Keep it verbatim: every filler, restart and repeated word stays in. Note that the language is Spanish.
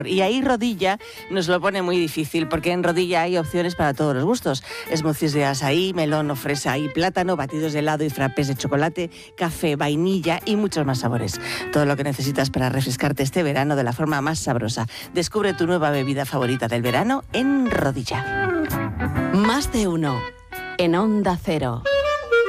Y ahí Rodilla nos lo pone muy difícil, porque en Rodilla hay opciones para todos los gustos. Smoothies de azaí, melón o fresa y plátano, batidos de helado y frappés de chocolate, café, vainilla y muchos más sabores. Todo lo que necesitas para refrescarte este verano de la forma más sabrosa. Descubre tu nueva bebida favorita del verano en Rodilla. Más de uno en Onda Cero.